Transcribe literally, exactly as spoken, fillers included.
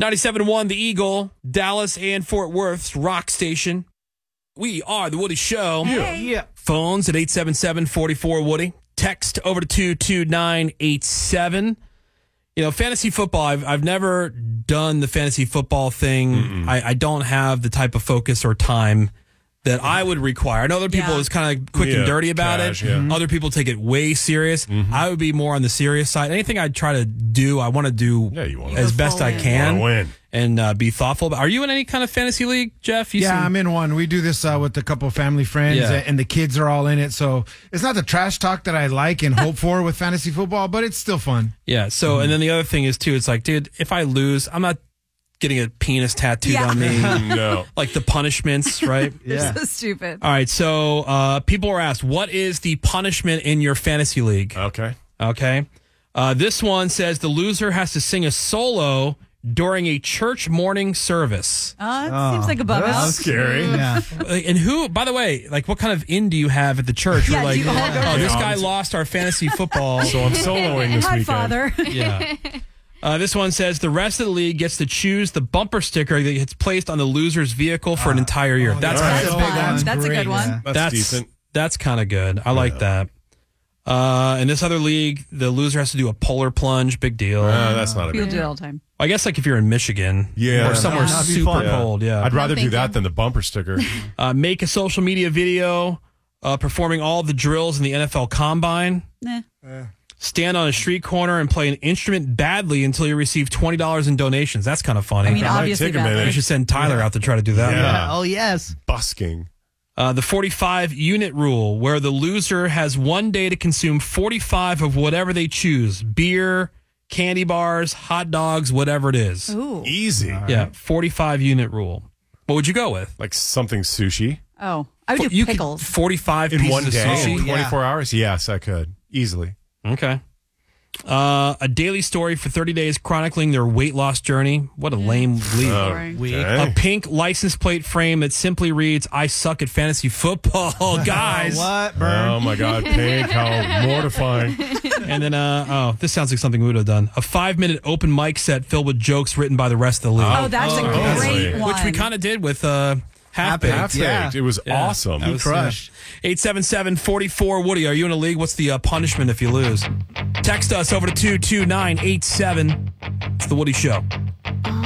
ninety-seven point one The Eagle, Dallas and Fort Worth's rock station. We are The Woody Show. Hey. Yeah. Phones at eight seven seven, four four, Woody. Text over to two two nine eight seven. You know, fantasy football, I've I've never done the fantasy football thing. I, I don't have the type of focus or time that I would require. I know other people Yeah. is kind of quick Yeah, and dirty about cash, it. yeah. Other people take it way serious. I would be more on the serious side. Anything I try to do, I want to do Yeah, you wanna- as Go best full I in. can Wanna win. and uh, be thoughtful. About. Are you in any kind of fantasy league, Jeff? You Yeah, seem- I'm in one. We do this uh, with a couple of family friends, Yeah. and the kids are all in it. So it's not the trash talk that I like and hope for with fantasy football, but it's still fun. Yeah. So, and then the other thing is too, it's like, dude, if I lose, I'm not getting a penis tattooed Yeah. on me. No. Like the punishments, right? You're so stupid. All right. So, uh, people are asked, what is the punishment in your fantasy league? Okay. Okay. Uh, this one says the loser has to sing a solo during a church morning service. Uh, it seems like a bum that's out. Scary. Yeah. Like, and who, by the way, like what kind of in do you have at the church? Yeah, You're like, do you all go oh, to- this Yeah, guy I'm- lost our fantasy football. So I'm soloing this Hi, weekend. Father. Yeah. Uh, this one says the rest of the league gets to choose the bumper sticker that gets placed on the loser's vehicle for an entire year. That's that's kind a of big fun. one. That's a good Great, one. yeah. That's, that's decent. That's kind of good. I like that. Uh, in this other league, the loser has to do a polar plunge. Big deal. Uh, that's not a People big do it all the time. I guess like if you're in Michigan, Yeah. or somewhere That'd be super fun. cold. Yeah. I'd rather do thank that you. than the bumper sticker. Uh, make a social media video uh, performing all the drills in the N F L Combine. Nah. Stand on a street corner and play an instrument badly until you receive twenty dollars in donations. That's kind of funny. I mean, That might obviously take a badly. minute. you should send Tyler out to try to do that. Yeah. Oh, yes. Busking. Uh, the forty-five unit rule, where the loser has one day to consume forty-five of whatever they choose: beer, candy bars, hot dogs, whatever it is. Ooh. Easy. Yeah, forty-five unit rule. What would you go with? Like something sushi. Oh, I would do You could- pickles. forty-five In pieces one of day? sushi. Oh, yeah. twenty-four hours? Yes, I could. Easily. Okay. Uh, a daily story for thirty days chronicling their weight loss journey. What a lame lead. Boring. Okay. A pink license plate frame that simply reads, I suck at fantasy football, guys. What, Burn? Oh my God, Pink, how mortifying. And then, uh, oh, this sounds like something we would have done. A five minute open mic set filled with jokes written by the rest of the league. Oh, that's a Oh, great really? one. Which we kind of did with uh, Half Baked. Half Yeah. baked. It was Yeah. awesome. That was- crushed. eight seven seven, four four, Woody. Are you in a league? What's the uh, punishment if you lose? Text us over to two two nine eight seven. It's The Woody Show.